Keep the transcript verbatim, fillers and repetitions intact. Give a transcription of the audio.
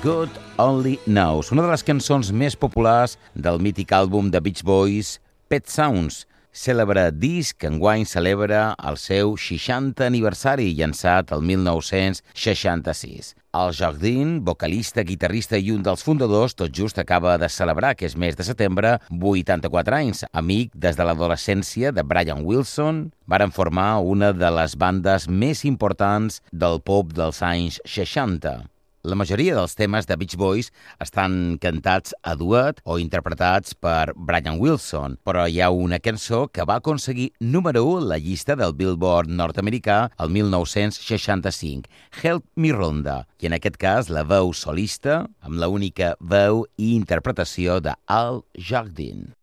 God Only Knows, una de les cançons més populars del mític àlbum de Beach Boys, Pet Sounds, cèlebre disc que enguany celebra el seu seixantè aniversari, llançat el mil nou-cents seixanta-sis. Al Jardine, vocalista, guitarrista i un dels fundadors, tot just acaba de celebrar, que és mes de setembre, vuitanta-quatre anys. Amic des de l'adolescència de Brian Wilson, varen formar una de les bandes més importants del pop dels anys seixanta. La majoria dels temes de Beach Boys estan cantats a duet o interpretats per Brian Wilson, però hi ha una cançó que va aconseguir número u a la llista del Billboard nord-americà el mil nou-cents seixanta-cinc, Help Me Rhonda, i en aquest cas la veu solista amb l'única veu i interpretació de Al Jardine.